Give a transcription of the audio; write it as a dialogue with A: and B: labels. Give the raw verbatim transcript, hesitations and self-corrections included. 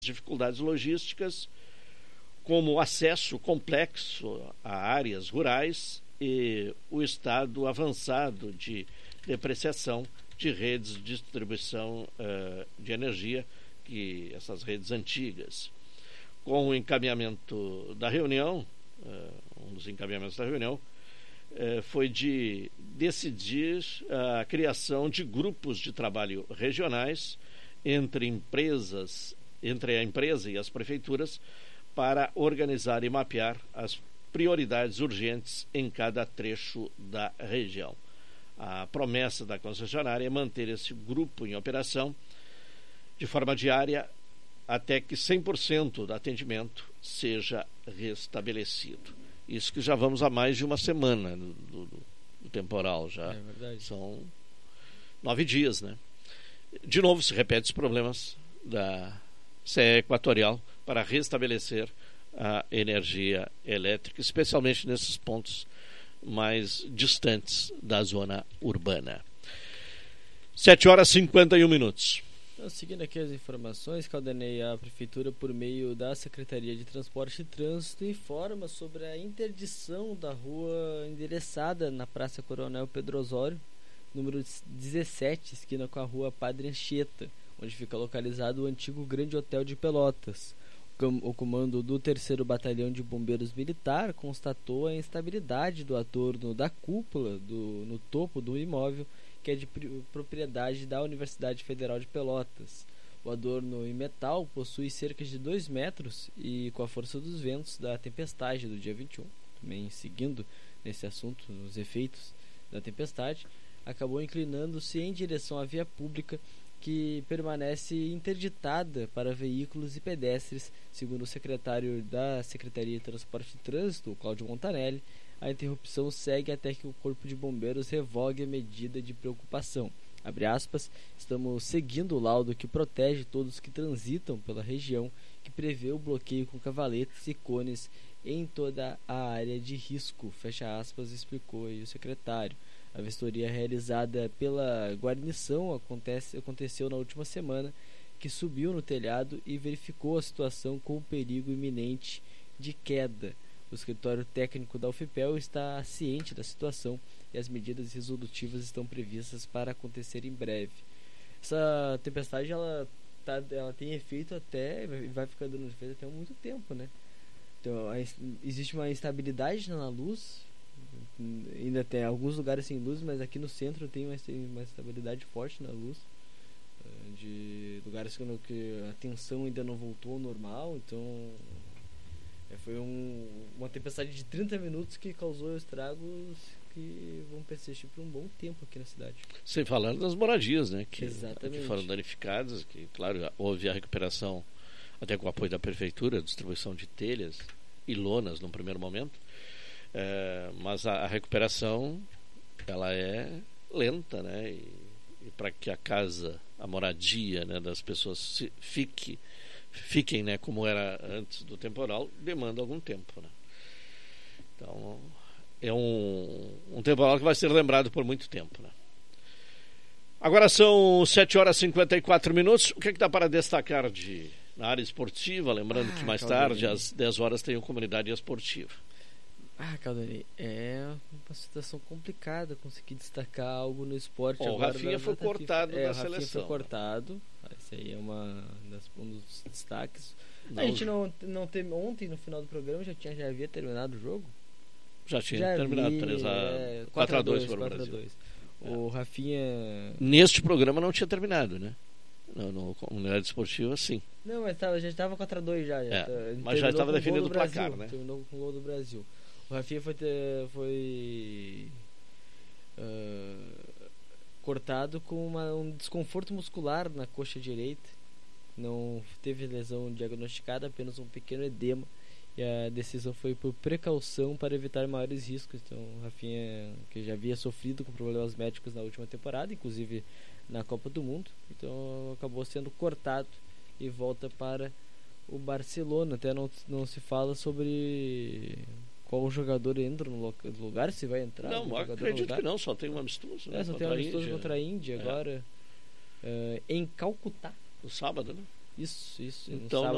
A: dificuldades logísticas, como o acesso complexo a áreas rurais e o estado avançado de depreciação de redes de distribuição uh, de energia, que essas redes antigas. Com o encaminhamento da reunião, uh, um dos encaminhamentos da reunião, uh, foi de decidir a criação de grupos de trabalho regionais entre empresas, entre a empresa e as prefeituras, para organizar e mapear as prioridades urgentes em cada trecho da região. A promessa da concessionária é manter esse grupo em operação de forma diária até que cem por cento do atendimento seja restabelecido. Isso que já vamos há mais de uma semana do, do, do temporal, já
B: é verdade. São
A: nove dias, né? De novo se repete os problemas da C E Equatorial para restabelecer a energia elétrica, especialmente nesses pontos mais distantes da zona urbana. sete horas e cinquenta e um minutos.
B: Então, seguindo aqui as informações, Caldanei, a Prefeitura, por meio da Secretaria de Transporte e Trânsito, informa sobre a interdição da rua endereçada na Praça Coronel Pedro Osório, número dezessete, esquina com a rua Padre Anchieta, onde fica localizado o antigo Grande Hotel de Pelotas. O comando do terceiro Batalhão de Bombeiros Militar constatou a instabilidade do adorno da cúpula do, no topo do imóvel, que é de propriedade da Universidade Federal de Pelotas. O adorno em metal possui cerca de dois metros e, com a força dos ventos da tempestade do dia vinte e um, também seguindo nesse assunto, os efeitos da tempestade, acabou inclinando-se em direção à via pública, que permanece interditada para veículos e pedestres. Segundo o secretário da Secretaria de Transporte e Trânsito, Cláudio Montanelli, a interrupção segue até que o Corpo de Bombeiros revogue a medida de preocupação. Abre aspas, estamos seguindo o laudo que protege todos que transitam pela região, que prevê o bloqueio com cavaletes e cones em toda a área de risco, fecha aspas, explicou aí o secretário. A vistoria realizada pela guarnição acontece, aconteceu na última semana, que subiu no telhado e verificou a situação com o perigo iminente de queda. O escritório técnico da UFPEL está ciente da situação e as medidas resolutivas estão previstas para acontecer em breve. Essa tempestade ela, tá, ela tem efeito até, vai ficar dando efeito até muito tempo, né? Então, a, existe uma instabilidade na luz. Ainda tem alguns lugares sem luz, mas aqui no centro tem uma, uma estabilidade forte na luz, de lugares que, que a tensão ainda não voltou ao normal. Então é, foi um, uma tempestade de trinta minutos que causou estragos que vão persistir por um bom tempo aqui na cidade.
A: Sem falar das moradias, né, que,
B: Exatamente.
A: que foram danificadas, que claro, houve a recuperação até com o apoio da prefeitura, distribuição de telhas e lonas no primeiro momento. É, mas a, a recuperação ela é lenta, né? E, e para que a casa, a moradia, né, das pessoas se, fique, fiquem, né, como era antes do temporal, demanda algum tempo, né? Então é um, um temporal que vai ser lembrado por muito tempo, né? Agora são sete horas e cinquenta e quatro minutos. O que é que dá para destacar de, na área esportiva? Lembrando ah, que mais tarde, às dez horas, tem a comunidade esportiva.
B: Ah, Caldanei, é uma situação complicada conseguir destacar algo no esporte.
A: Oh,
B: agora.
A: O Rafinha foi
B: FIFA.
A: cortado
B: é,
A: da
B: o Rafinha
A: seleção.
B: foi cortado. Esse aí é uma das, um dos destaques.
A: Não,
B: a gente não, não teve ontem, no final do programa, já, tinha, já havia terminado o jogo?
A: Já tinha
B: já
A: terminado,
B: vi,
A: é, quatro a dois para o Brasil.
B: É. O Rafinha...
A: Neste programa não tinha terminado, né? No, no comunidade esportiva, sim.
B: Não, mas tava, já estava quatro a dois já. já
A: é,
B: tá,
A: mas já estava definido o placar,
B: Brasil,
A: né?
B: Terminou com o gol do Brasil. O Rafinha foi, ter, foi uh, cortado com uma, um desconforto muscular na coxa direita. Não teve lesão diagnosticada, apenas um pequeno edema. E a decisão foi por precaução para evitar maiores riscos. Então o Rafinha, que já havia sofrido com problemas médicos na última temporada, inclusive na Copa do Mundo, então acabou sendo cortado e volta para o Barcelona. Até não, não se fala sobre... qual jogador entra no lugar, se vai entrar.
A: Não, acredito que não, só tem um amistoso.
B: É,
A: né,
B: só tem um amistoso contra a Índia é. agora, uh, em Calcutá.
A: No sábado, né?
B: Isso, isso.
A: Então,
B: no sábado